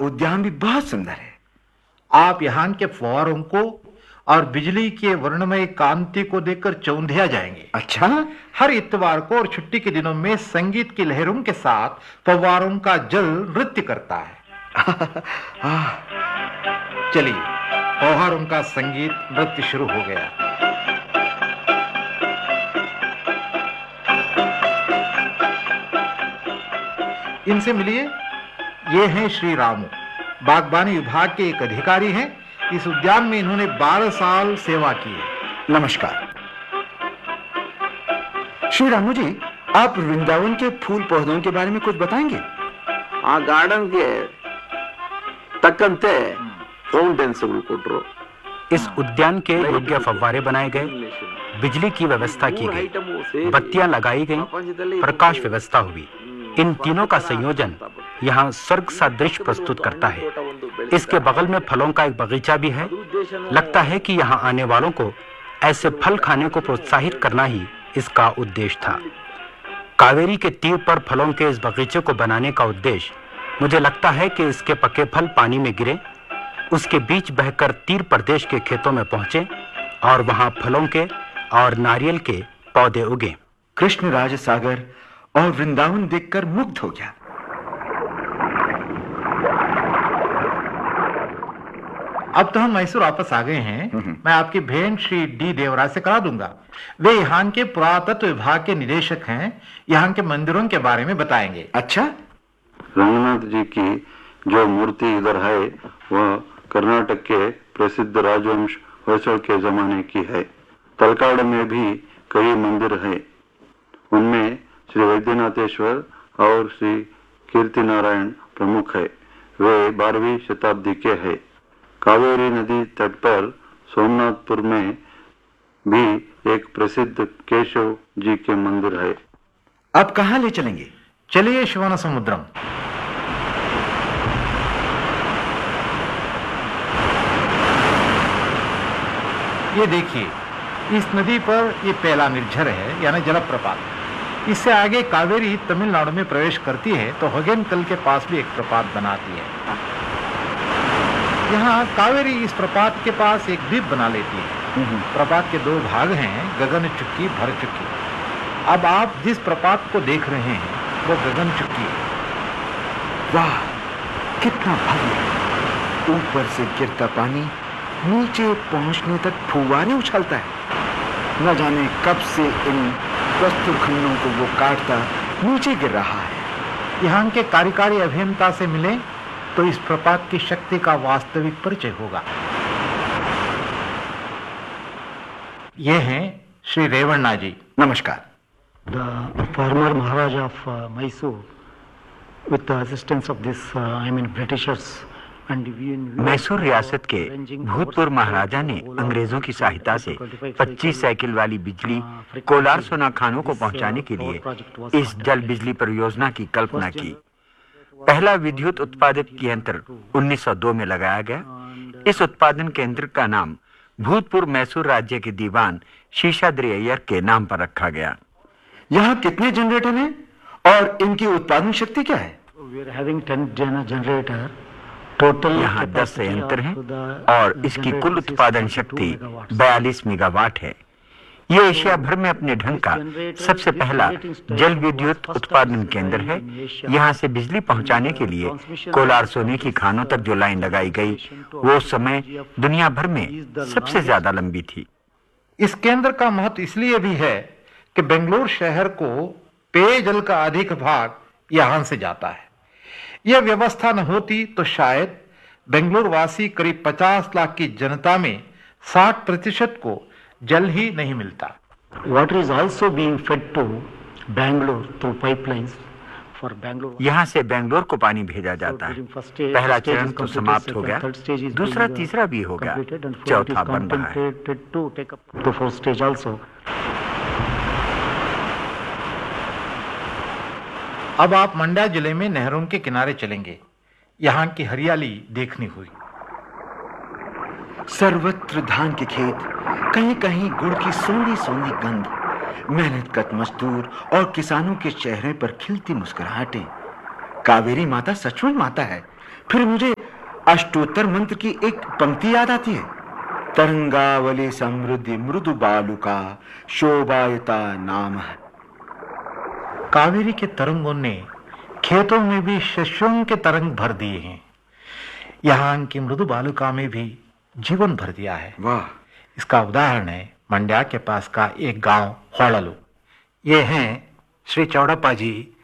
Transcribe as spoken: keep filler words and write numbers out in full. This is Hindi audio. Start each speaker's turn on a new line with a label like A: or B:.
A: उद्यान भी बहुत सुंदर है।
B: आप यहाँ के फव्वारों को और बिजली के वर्णमय कांति को देखकर चौंधिया जाएंगे।
A: अच्छा?
B: हर इतवार को और छुट्टी के दिनों में संगीत की लहरों के साथ फव्वारों का जल नृत्य करता है। चलिए, फव्वारों का संगीत नृत्य शुरू हो गया। इनसे मिलिए, ये हैं श्री रामू, बागबानी विभाग के एक अधिकारी हैं। इस उद्यान में इन्होंने बारह साल सेवा की है।
A: नमस्कार। श्री रामू जी, आप वृंदावन के फूल पौधों के बारे में कुछ बताएंगे?
C: आ गार्डन के तकंते फाउंटेन्स कोट्रो।
D: इस उद्यान के योग्य फव्वारे बनाए गए, बिजली की व्यवस्था की गई, बत्तियां लगाई गई, प्रकाश व्यवस्था हुई। इन तीनों का संयोजन यहाँ स्वर्ग सा दृश्य प्रस्तुत करता है। इसके बगल में फलों का एक बगीचा भी है। लगता है कि यहाँ आने वालों को ऐसे फल खाने को प्रोत्साहित करना ही इसका उद्देश्य था। कावेरी के तीर पर फलों के इस बगीचे को बनाने का उद्देश्य, मुझे लगता है कि इसके पके फल पानी में गिरे, उसके बीच बहकर तीर प्रदेश के खेतों में पहुंचे और वहां फलों के और नारियल के पौधे उगे।
A: कृष्ण राज सागर और वृंदावन देखकर मुग्ध हो गया।
B: अब तो हम मैसूर वापस आ गए हैं। मैं आपकी भेंट श्री डी देवराज से करा दूंगा। वे यहाँ के पुरातत्व विभाग के निदेशक हैं। यहाँ के मंदिरों के बारे में बताएंगे।
A: अच्छा?
C: रंगनाथ जी की जो मूर्ति इधर है वह कर्नाटक के प्रसिद्ध राजवंश होयसळ के जमाने की है। तलकाड़ में भी कई मंदिर हैं। उनमें श्री वैद्यनाथेश्वर और श्री कीर्ति नारायण प्रमुख है। वे बारहवीं शताब्दी के हैं। कावेरी नदी तट पर सोमनाथपुर में भी एक प्रसिद्ध केशव जी के मंदिर है।
A: अब कहाँ ले चलेंगे?
B: चलिए शिवाना समुद्रम। ये देखिए, इस नदी पर ये पहला निर्झर है, यानी जलप्रपात। इससे आगे कावेरी तमिलनाडु में प्रवेश करती है तो हगेनकल के पास भी एक प्रपात बनाती है। यहाँ कावेरी इस प्रपात के पास एक द्वीप बना लेती है। प्रपात के दो भाग हैं, गगन चुक्की, भर चुक्की। अब आप जिस प्रपात को देख रहे हैं वो गगन चुक्की है।
A: वाह, कितना भव्य! ऊपर से गिरता पानी नीचे पहुंचने तक फुव्वारे उछलता है। न जाने कब से इन प्रस्तुर खंडों को वो काटता नीचे गिर रहा है।
B: यहाँ के कार्यकारी अभियंता से मिले तो इस प्रपात की शक्ति का वास्तविक परिचय होगा। ये हैं श्री रेवन्ना जी।
A: नमस्कार।
E: The former Maharaja of uh, Mysore, with the assistance of this, uh, I mean Britishers, and we,
D: Mysore रियासत के भूतपूर्व महाराजा ने अंग्रेजों की सहायता से पच्चीस साइकिल वाली बिजली कोलार सोना खानों को पहुंचाने के लिए इस जल बिजली परियोजना की कल्पना की। पहला विद्युत उत्पादित यंत्र उन्नीस सौ दो में लगाया गया। इस उत्पादन केंद्र का नाम भूतपूर्व मैसूर राज्य के दीवान शेषाद्रि अय्यर के नाम पर रखा गया।
A: यहाँ कितने जनरेटर हैं और इनकी उत्पादन शक्ति क्या है?
D: यहाँ दस संयंत्र हैं और इसकी कुल उत्पादन शक्ति बयालीस मेगावाट है। ये एशिया भर में अपने ढंग का सबसे पहला जल विद्युत उत्पादन केंद्र है। यहाँ से बिजली पहुंचाने के लिए कोलार सोने की खानों तक जो लाइन लगाई गई वो उस समय दुनिया भर में सबसे ज्यादा लंबी थी।
B: इस केंद्र का महत्व इसलिए भी है कि बेंगलुरु शहर को पेयजल का अधिक भाग यहां से जाता है। यह व्यवस्था न होती तो शायद बेंगलुरु वासी करीब पचास लाख की जनता में साठ प्रतिशत को जल ही नहीं मिलता।
E: Water is also being fed to Bangalore through pipelines for Bangalore.
D: यहाँ से बेंगलोर को पानी भेजा जाता है। पहला चरण तो समाप्त हो गया, दूसरा तीसरा भी हो गया, चौथा बन रहा है।
E: The fourth stage also.
B: अब आप मंड्या जिले में नहरों के किनारे चलेंगे। यहाँ की हरियाली देखनी हुई।
A: सर्वत्र धान के खेत, कहीं कहीं गुड़ की सोनी सोनी गंध, मेहनतकश मजदूर और किसानों के चेहरे पर खिलती मुस्कुराहटें। कावेरी माता सचमुच माता है। फिर मुझे अष्टोत्तर मंत्र की एक पंक्ति याद आती है, तरंगावली समृद्धि मृदु बालुका शोभायता नाम।
B: कावेरी के तरंगों ने खेतों में भी शस्यों के तरंग भर दिए हैं, यहाँ की मृदु बालुका में भी जीवन भर दिया है।
A: वाह!
B: इसका उदाहरण है मंड्या के पास का एक गांव होड़लू। ये हैं श्री चौड़प्पा जी